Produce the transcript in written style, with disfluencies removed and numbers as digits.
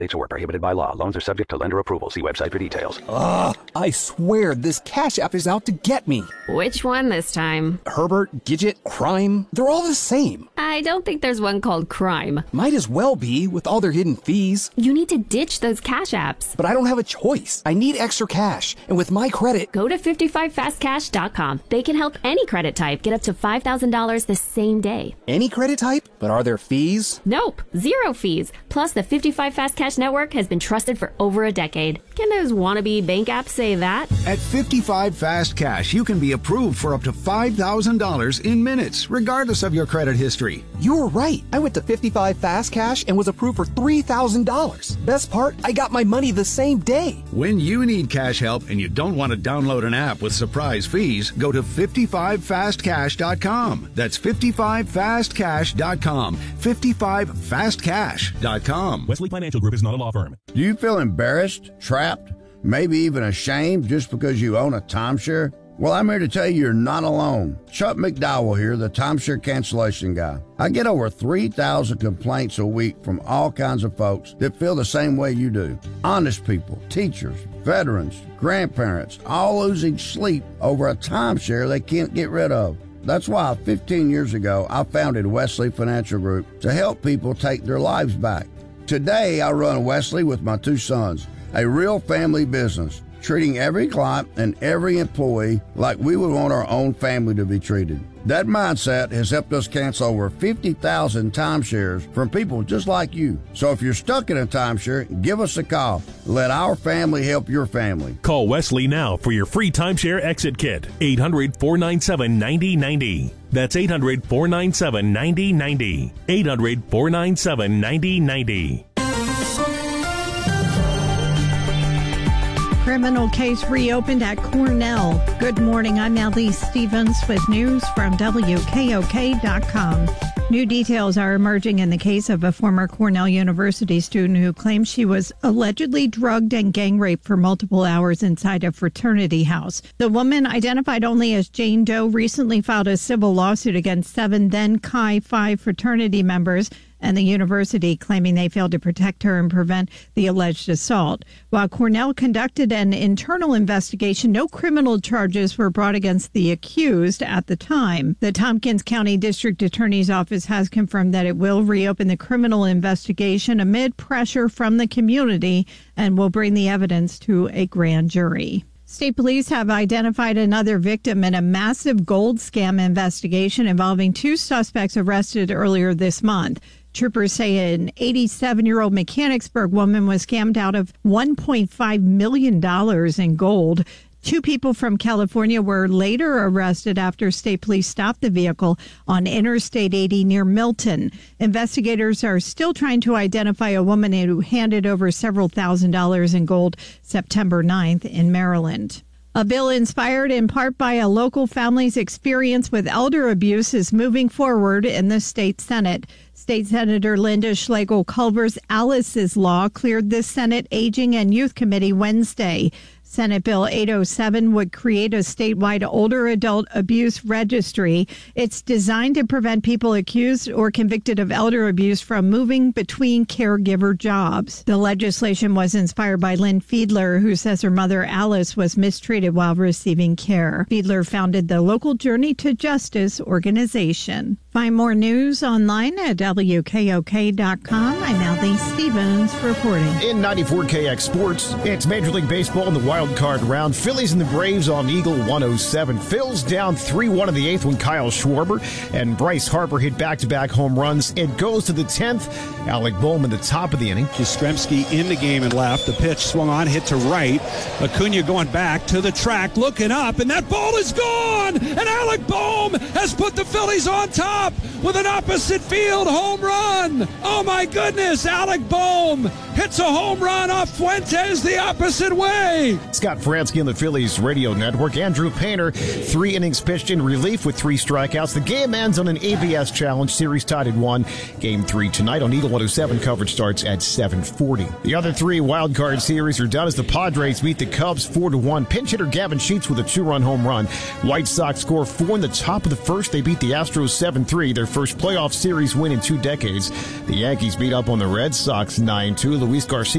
States or prohibited by law. Loans are subject to lender approval. See website for details. I swear this Cash App is out to get me. Which one this time? Herbert, Gidget, Crime, they're all the same. I don't think there's one called Crime. Might as well be, with all their hidden fees. You need to ditch those Cash Apps. But I don't have a choice. I need extra cash. And with my credit... Go to 55fastcash.com. They can help any credit type get up to $5,000 the same day. Any credit type? But are there fees? Nope. 0 fees. Plus, the 55 Fast Cash network has been trusted for over a decade. Can those wannabe bank apps say that? At 55 Fast Cash, you can be approved for up to $5,000 in minutes, regardless of your credit history. You were right. I went to 55 Fast Cash and was approved for $3,000. Best part, I got my money the same day. When you need cash help and you don't want to download an app with surprise fees, go to 55fastcash.com. That's 55fastcash.com. 55fastcash.com. Wesley Financial Group is not a law firm. Do you feel embarrassed, trapped, maybe even ashamed just because you own a timeshare? Well, I'm here to tell you you're not alone. Chuck McDowell here, the timeshare cancellation guy. I get over 3,000 complaints a week from all kinds of folks that feel the same way you do. Honest people, teachers, veterans, grandparents, all losing sleep over a timeshare they can't get rid of. That's why 15 years ago, I founded Wesley Financial Group to help people take their lives back. Today, I run Wesley with my 2 sons, a real family business, treating every client and every employee like we would want our own family to be treated. That mindset has helped us cancel over 50,000 timeshares from people just like you. So if you're stuck in a timeshare, give us a call. Let our family help your family. Call Wesley now for your free timeshare exit kit. 800-497-9090. That's 800-497-9090. 800-497-9090. Criminal case reopened at Cornell. Good morning, I'm Elise Stevens with news from WKOK.com. New details are emerging in the case of a former Cornell University student who claims she was allegedly drugged and gang raped for multiple hours inside a fraternity house. The woman, identified only as Jane Doe, recently filed a civil lawsuit against 7 then Chi Phi fraternity members and the university, claiming they failed to protect her and prevent the alleged assault. While Cornell conducted an internal investigation, no criminal charges were brought against the accused at the time. The Tompkins County District Attorney's Office has confirmed that it will reopen the criminal investigation amid pressure from the community and will bring the evidence to a grand jury. State police have identified another victim in a massive gold scam investigation involving 2 suspects arrested earlier this month. Troopers say an 87-year-old Mechanicsburg woman was scammed out of $1.5 million in gold. 2 people from California were later arrested after state police stopped the vehicle on Interstate 80 near Milton. Investigators are still trying to identify a woman who handed over several $1,000s in gold September 9th in Maryland. A bill inspired in part by a local family's experience with elder abuse is moving forward in the state Senate. State Senator Linda Schlegel-Culver's Alice's Law cleared the Senate Aging and Youth Committee Wednesday. Senate Bill 807 would create a statewide older adult abuse registry. It's designed to prevent people accused or convicted of elder abuse from moving between caregiver jobs. The legislation was inspired by Lynn Fiedler, who says her mother Alice was mistreated while receiving care. Fiedler founded the Local Journey to Justice organization. Find more news online at WKOK.com. I'm Elise Stevens reporting. In 94KX Sports, it's Major League Baseball in the wild card round. Phillies and the Braves on Eagle 107. Phil's down 3-1 in the 8th when Kyle Schwarber and Bryce Harper hit back-to-back home runs. It goes to the 10th. Alec Bohm in the top of the inning. Yastrzemski in the game and left. The pitch swung on, hit to right. Acuna going back to the track, looking up, and that ball is gone! And Alec Bohm has put the Phillies on top with an opposite field home run. Oh my goodness, Alec Bohm hits a home run off Fuentes the opposite way. Scott Franzke on the Phillies radio network. Andrew Painter, 3 innings pitched in relief with 3 strikeouts. The game ends on an ABS challenge. Series tied at 1. Game 3 tonight on Eagle 107. Coverage starts at 7:40. The other 3 wild card series are done as the Padres beat the Cubs 4-1. Pinch hitter Gavin Sheets with a 2-run home run. White Sox score 4 in the top of the first. They beat the Astros 7-3. Their first playoff series win in 2 decades. The Yankees beat up on the Red Sox 9-2. Luis Garcia